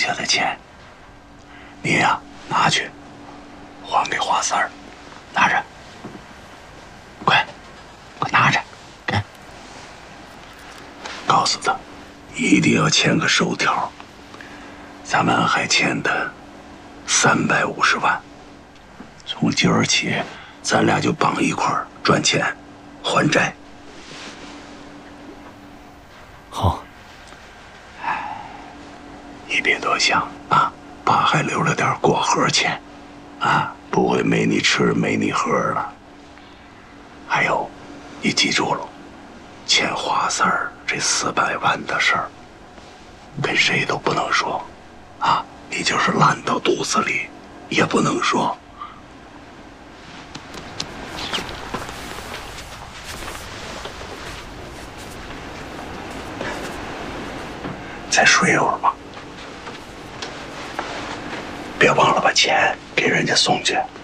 下的钱，你呀拿去还给华三儿，拿着，快拿着，给，告诉他，一定要签个收条。咱们还欠他350万，从今儿起，咱俩就绑一块儿赚钱还债。 好。 你别多想啊，爸还留了点过河钱，啊，不会没你吃没你喝了。还有，你记住了，欠华三儿这400万的事儿，跟谁都不能说，啊，你就是烂到肚子里也不能说。再睡一会儿吧。别忘了把钱给人家送去。